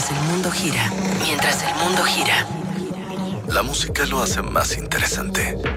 mientras el mundo gira. Mientras el mundo gira. La música lo hace más interesante.